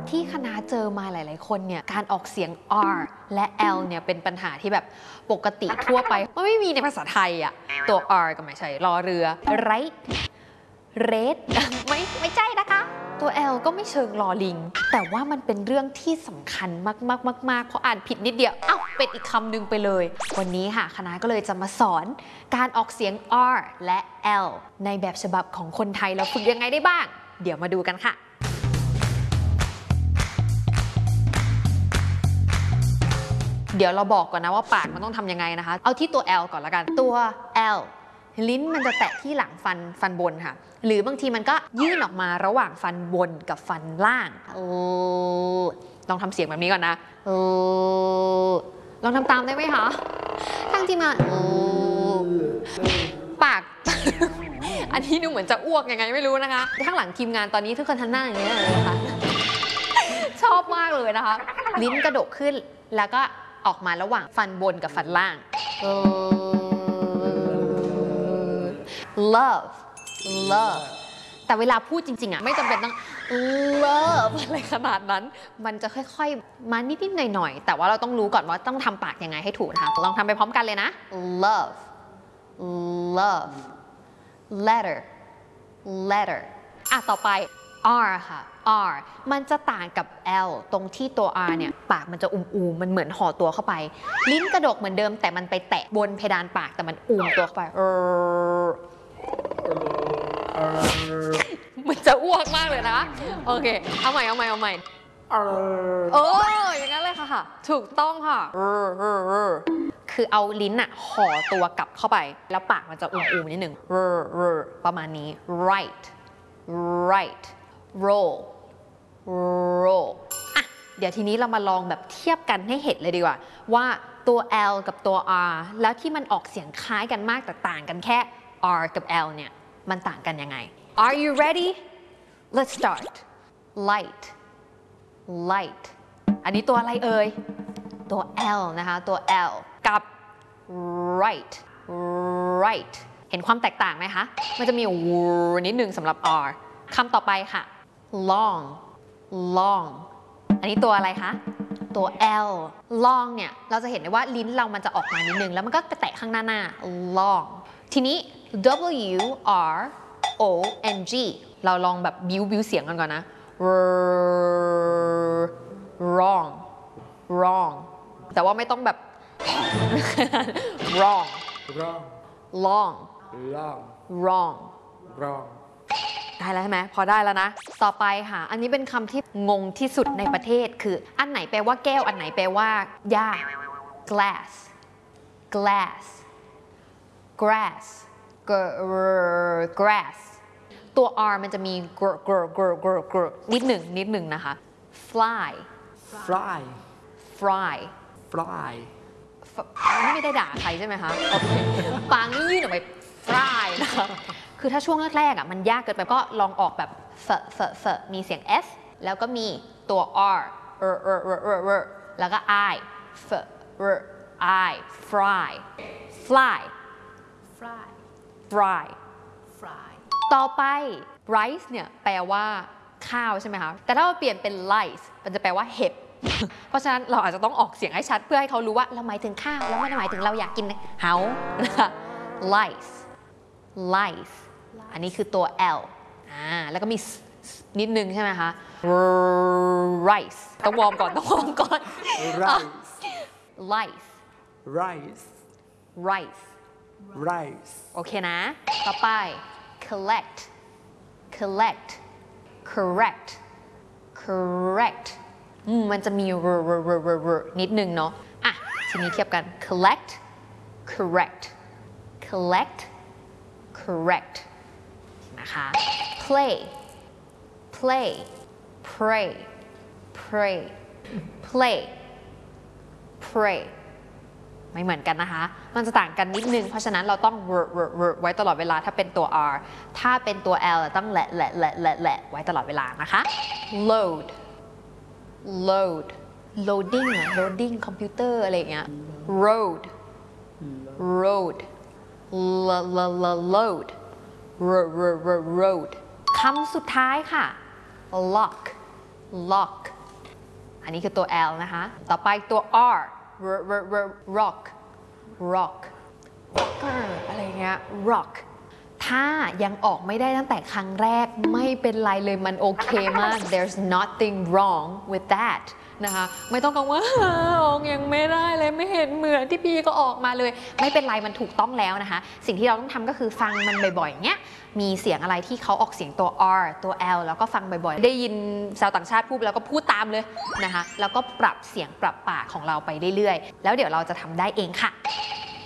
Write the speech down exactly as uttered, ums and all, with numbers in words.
ที่คณะเจอมาหลายๆคนเนี่ยการออกเสียง R และ L เนี่ยเป็นปัญหาที่แบบปกติทั่วไปมันไม่มีในภาษาไทยอะตัว R ก็ไม่ใช่รอเรือ right red ไม่ไม่ใช่นะคะตัว L ก็ไม่เชิงลอลิงแต่ว่ามันเป็นเรื่องที่สำคัญมากๆๆๆเพราะอ่านผิดนิดเดียวอ้าวเป็นอีกคำหนึ่งไปเลยวันนี้ค่ะคณะก็เลยจะมาสอนการออกเสียง R และ L ในแบบฉบับของคนไทยเราฝึกยังไงได้บ้างเดี๋ยวมาดูกันค่ะเดี๋ยวเราบอกก่อนนะว่าปากมันต้องทำยังไงนะคะเอาที่ตัว L ก่อนละกันตัว L ลิ้นมันจะแตะที่หลังฟันฟันบนค่ะหรือบางทีมันก็ยื่นออกมาระหว่างฟันบนกับฟันล่างลองทำเสียงแบบนี้ก่อนนะลองทำตามได้ไหมคะทั้งที่มาปาก อันนี้ดูเหมือนจะอ้วกยังไงไม่รู้นะคะข้างหลังทีมงานตอนนี้ทุกคนทำหน้าอย่างนี้เลยนะคะ ชอบมากเลยนะคะลิ้นกระดกขึ้นแล้วก็ออกมาระหว่างฟันบนกับฟันล่าง love love แต่เวลาพูดจริงๆอ่ะไม่จำเป็นต้อง love อะไรขนาดนั้นมันจะค่อยๆมานิดๆหน่อยๆแต่ว่าเราต้องรู้ก่อนว่าต้องทำปากยังไงให้ถูกนะคะลองทำไปพร้อมกันเลยนะ love love letter letter อ่ะต่อไป R ค่ะ R มันจะต่างกับ L ตรงที่ตัว R เนี่ยปากมันจะอูมๆมันเหมือนห่อตัวเข้าไปลิ้นกระดกเหมือนเดิมแต่มันไปแตะบนเพดานปากแต่มันอูมตัวเข้าไปมันจะอ้วกมากเลยนะโอเคเอาใหม่เอาใหม่เอาใหม่เอออย่างนั้นเลยค่ะค่ะถูกต้องค่ะคือเอาลิ้นอะห่อตัวกลับเข้าไปแล้วปากมันจะอูมๆนิดหนึ่งประมาณนี้ right right roll roll อ่ะเดี๋ยวทีนี้เรามาลองแบบเทียบกันให้เห็นเลยดีกว่าว่าตัว L กับตัว R แล้วที่มันออกเสียงคล้ายกันมากแต่ต่างกันแค่ R กับ L เนี่ยมันต่างกันยังไง Are you ready let's start light light อันนี้ตัวอะไรเอ่ยตัว L นะคะตัว L กับ right right เห็นความแตกต่างไหมคะมันจะมีวูนิดนึงสำหรับ R คำต่อไปค่ะ long long อันนี้ตัวอะไรคะตัว L long เนี่ยเราจะเห็นได้ว่าลิ้นเรามันจะออกมานิดนึงแล้วมันก็ไปแตะข้างหน้าหน้า long ทีนี้ W R O N G เราลองแบบบิ้วบิ้วเสียงกันก่อนนะ wrong wrong แต่ว่าไม่ต้องแบบ wrong wrong long long wrong wrong ได้แล้วใช่ไหมพอได้แล้วนะต่อไปค่ะอันนี้เป็นคำที่งงที่สุดในประเทศคืออันไหนแปลว่าแก้วอันไหนแปลว่าหญ้า glass glass grass grass ตัว R มันจะมี gr gr gr gr gr นิดหนึ่งนิดหนึ่งนะคะ fly fly fly fly นี่ไม่ได้ด่าใครใช่ไหมคะโอเคปางนี่ยื่นออกไป fly นะคะคือถ้าช่วงแรกๆอ่ะมันยากเกินไปก็ลองออกแบบเฟเฟเฟมีเสียง s แล้วก็มีตัว r เออเออเออเออเออแล้วก็ i เฟเออ i fly fly fly fly fly ต่อไป rice เนี่ยแปลว่าข้าวใช่ไหมคะแต่ถ้าเราเปลี่ยนเป็น lice มันจะแปลว่าเห็บ เพราะฉะนั้นเราอาจจะต้องออกเสียงให้ชัดเพื่อให้เขารู้ว่าเราหมายถึงข้าวแล้วไม่ได้หมายถึงเราอยากกินเฮานะคะ lice lice อันนี้คือตัว L อ่าแล้วก็มีนิดนึงใช่ไหมคะ rice ต้องวอร์มก่อนต้องวอร์มก่อน rice lice rice rice rice โอเคนะต่อไป collect collect correct correct มันจะมี นิดนึงเนาะอ่ะทีนี้เทียบกัน collect correct collect correct นะคะ play play pray pray play pray ไม่เหมือนกันนะคะมันจะต่างกันนิดนึงเพราะฉะนั้นเราต้อง ไว้ตลอดเวลาถ้าเป็นตัว R ถ้าเป็นตัว L ต้องแหละแหละแหละแหละแหละไว้ตลอดเวลานะคะ load load loading อะ loading คอมพิวเตอร์อะไรอย่างเงี้ย road road load road คำสุดท้ายค่ะ lock lock อันนี้คือตัว L นะคะ ต่อไปตัว R r r r rock rock rocker อะไรเงี้ย rock ถ้ายังออกไม่ได้ตั้งแต่ครั้งแรกไม่เป็นไรเลยมันโอเคมาก there's nothing wrong with that นะคะไม่ต้องกังวลว่าออกยังไม่ได้เลยไม่เห็นเหมือนที่พี่ก็ออกมาเลยไม่เป็นไรมันถูกต้องแล้วนะคะสิ่งที่เราต้องทำก็คือฟังมันบ่อยๆอย่างเงี้ยมีเสียงอะไรที่เขาออกเสียงตัว R ตัว L แล้วก็ฟังบ่อยๆได้ยินชาวต่างชาติพูดแล้วก็พูดตามเลยนะคะแล้วก็ปรับเสียงปรับปากของเราไปเรื่อยๆแล้วเดี๋ยวเราจะทำได้เองค่ะ